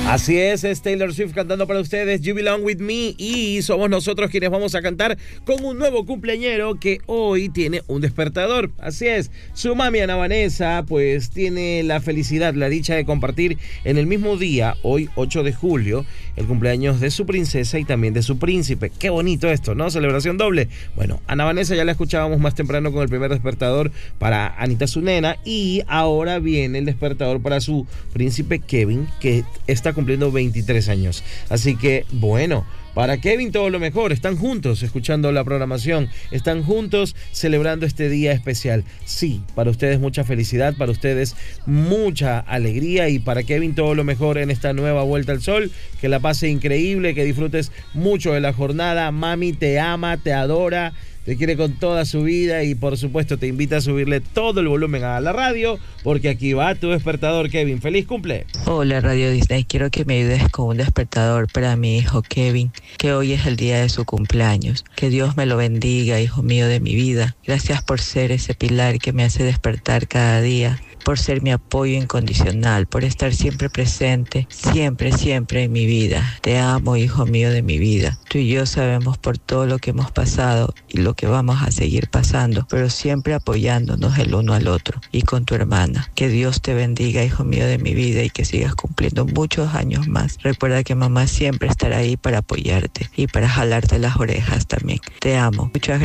Así es Taylor Swift cantando para ustedes You Belong With Me, y somos nosotros quienes vamos a cantar con un nuevo cumpleañero que hoy tiene un despertador. Así es, su mami Ana Vanessa pues tiene la felicidad, la dicha de compartir en el mismo día, hoy 8 de julio, el cumpleaños de su princesa y también de su príncipe. Qué bonito esto, ¿no? Celebración doble. Bueno, Ana Vanessa ya la escuchábamos más temprano con el primer despertador para Anita, su nena, y ahora viene el despertador para su príncipe Kevin, que está cumpliendo 23 años. Así que, bueno, para Kevin todo lo mejor. Están juntos escuchando la programación, están juntos celebrando este día especial. Sí, para ustedes mucha felicidad, para ustedes mucha alegría, y para Kevin todo lo mejor en esta nueva vuelta al sol. Que la pase increíble, que disfrutes mucho de la jornada. Mami te ama, te adora, te quiere con toda su vida, y por supuesto te invita a subirle todo el volumen a la radio, porque aquí va tu despertador, Kevin. ¡Feliz cumple! Hola Radio Disney, quiero que me ayudes con un despertador para mi hijo Kevin, que hoy es el día de su cumpleaños. Que Dios me lo bendiga, hijo mío de mi vida. Gracias por ser ese pilar que me hace despertar cada día, por ser mi apoyo incondicional, por estar siempre presente, siempre, siempre en mi vida. Te amo, hijo mío de mi vida. Tú y yo sabemos por todo lo que hemos pasado y lo que vamos a seguir pasando, pero siempre apoyándonos el uno al otro. Y con tu hermana. Que Dios te bendiga, hijo mío de mi vida, y que sigas cumpliendo muchos años más. Recuerda que mamá siempre estará ahí para apoyarte y para jalarte las orejas también. Te amo. Muchas gracias.